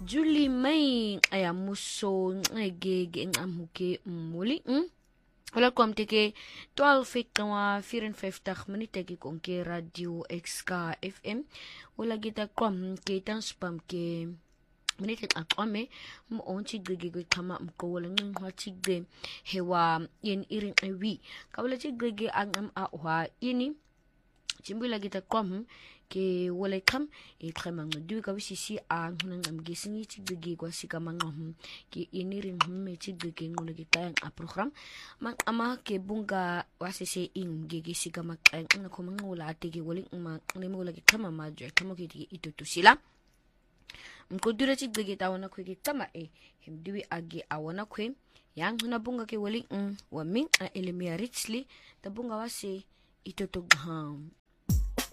Julie May ayamuso ngege ngamuke muli wala ko amteke 12 kawa 54 minute ke konke radio XK FM wala kita kwam ke tan spam ke minute aqome mo onchi gege kama mko wala ngwa chigde hewa yen irin ewi kawala chigege ang ahwa ini chimbula kita kwam ke wala kam e khama ngdu ka bisisi a nguna ngamge singi chigege kwa sika mangam ke inirin me chigege ngula ke tayang a program mang ama ke bunga wasese ing gege sika makang ngako mangula atege wala ne mo la ke khama majwe khamo ke itutusila mkodura chigege tawana kwe ke tama hemdiwi age awana kwe yang huna bunga ke wali wa min a elemia richly ta bunga wase itotogham